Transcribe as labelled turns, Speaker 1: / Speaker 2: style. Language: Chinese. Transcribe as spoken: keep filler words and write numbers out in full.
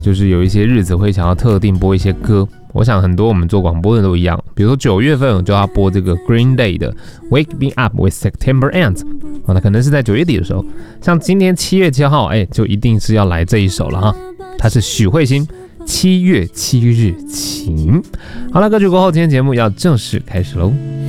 Speaker 1: 就是有一些日子会想要特定播一些歌，我想很多我们做广播的都一样，比如说九月份我就要播这个 Green Day 的 Wake Me Up With September Ends， 那可能是在九月底的时候。像今天七月七号，哎，就一定是要来这一首了哈，它是许慧欣七月七日晴。好了，歌曲过后，今天节目要正式开始喽。